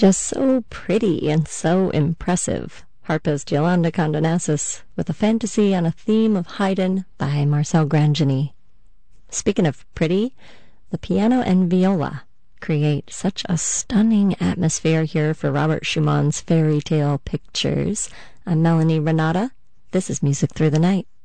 Just so pretty and so impressive. Harpa's Giolanda Condonassus with a fantasy on a theme of Haydn by Marcel Grangini. Speaking of pretty, the piano and viola create such a stunning atmosphere here for Robert Schumann's fairy tale pictures. I'm Melanie Renata. This is Music Through the Night.